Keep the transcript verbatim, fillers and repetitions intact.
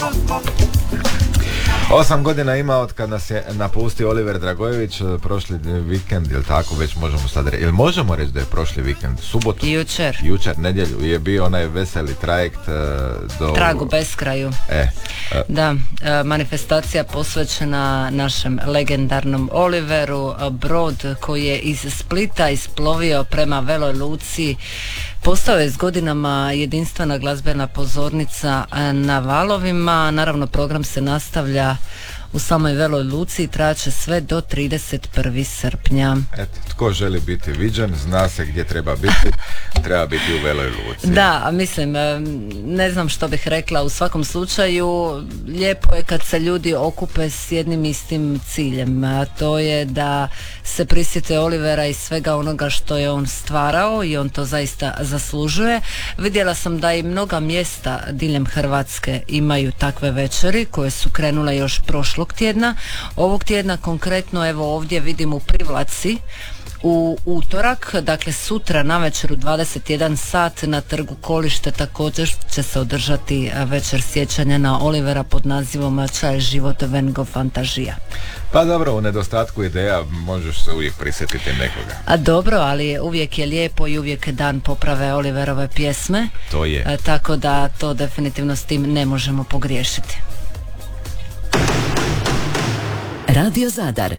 Osam godina ima od kad nas je napustio Oliver Dragojević, prošli vikend, jel tako, već možemo sad reći, jel možemo reći da je prošli vikend, subotu? Jučer. Jučer, nedjelju, je bio onaj veseli trajekt do... Tragu beskraju. E, e. Da, manifestacija posvećena našem legendarnom Oliveru, brod koji je iz Splita isplovio prema Veloj Luci. Postao je s godinama jedinstvena glazbena pozornica na valovima. Naravno, program se nastavlja u samoj Veloj Luci i traće sve do trideset prvog srpnja. Eto, tko želi biti viđen, zna se gdje treba biti, treba biti u Veloj Luci. Da, mislim, ne znam što bih rekla, u svakom slučaju lijepo je kad se ljudi okupe s jednim istim ciljem, a to je da se prisjete Olivera i svega onoga što je on stvarao i on to zaista zaslužuje. Vidjela sam da i mnoga mjesta diljem Hrvatske imaju takve večeri koje su krenule još prošlog tjedna. Ovog tjedna konkretno, evo ovdje vidim u Privlaci u utorak, dakle sutra navečer u dvadeset jedan sat na trgu Kolište također će se održati večer sjećanja na Olivera pod nazivom Čaj život Van Gogh fantazija. Pa dobro, u nedostatku ideja možeš se uvijek prisjetiti nekoga. A dobro, ali uvijek je lijepo i uvijek je dan poprave Oliverove pjesme. To je. A, tako da to definitivno s tim ne možemo pogriješiti. Radio Zadar